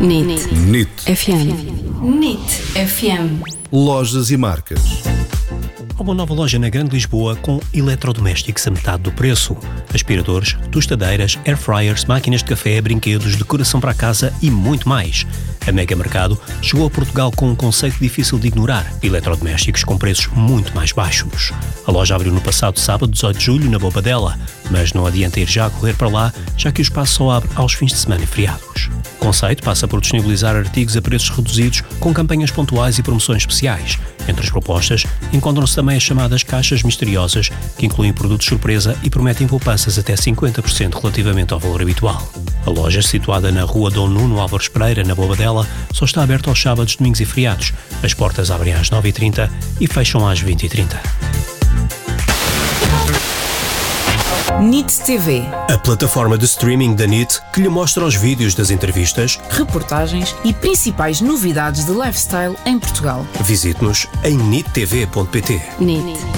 NIT FM. NIT FM. Lojas e marcas. Há uma nova loja na Grande Lisboa com eletrodomésticos a metade do preço. Aspiradores, tostadeiras, airfryers, máquinas de café, brinquedos, decoração para a casa e muito mais. A Mega Mercado chegou a Portugal com um conceito difícil de ignorar: eletrodomésticos com preços muito mais baixos. A loja abriu no passado sábado, 18 de julho, na Bobadela, mas não adianta ir já a correr para lá, já que o espaço só abre aos fins de semana e feriados. O conceito passa por disponibilizar artigos a preços reduzidos com campanhas pontuais e promoções especiais. Entre as propostas, encontram-se também as chamadas caixas misteriosas, que incluem produtos surpresa e prometem poupanças até 50% relativamente ao valor habitual. A loja, situada na rua Dom Nuno Álvares Pereira, na Bobadela, só está aberta aos sábados, domingos e feriados. As portas abrem às 9h30 e fecham às 20h30. NIT TV. A plataforma de streaming da NIT que lhe mostra os vídeos das entrevistas, Reportagens e principais novidades de lifestyle em Portugal. visite-nos em nittv.pt. NIT.